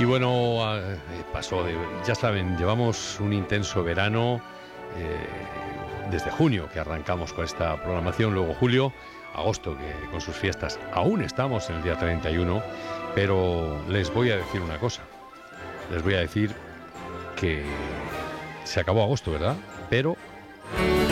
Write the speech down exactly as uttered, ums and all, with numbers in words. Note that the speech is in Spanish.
Y bueno, eh, pasó, de, ya saben, llevamos un intenso verano eh, desde junio que arrancamos con esta programación, luego julio, agosto que con sus fiestas aún estamos en el día treinta y uno, pero les voy a decir una cosa, les voy a decir que se acabó agosto, ¿verdad? Pero